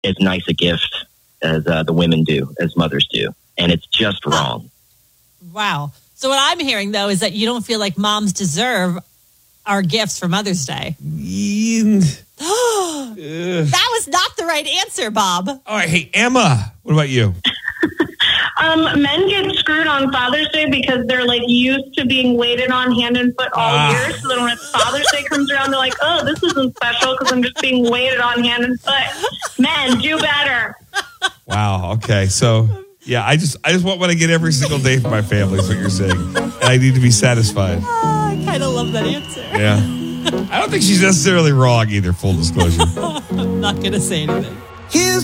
as nice a gift as the women do, as mothers do. And it's just wrong. Wow. So what I'm hearing, though, is that you don't feel like moms deserve our gifts for Mother's Day. That was not the right answer, Bob. All right. Hey, Emma, what about you? Men get screwed on Father's Day because they're like used to being waited on hand and foot all year. So then when Father's Day comes around, they're like, oh, this isn't special because I'm just being waited on hand and foot. Men, do better. Wow. Okay. So, yeah, I just want what I get every single day for my family is what you're saying. And I need to be satisfied. I kind of love that answer. Yeah. I don't think she's necessarily wrong either, full disclosure. I'm not going to say anything.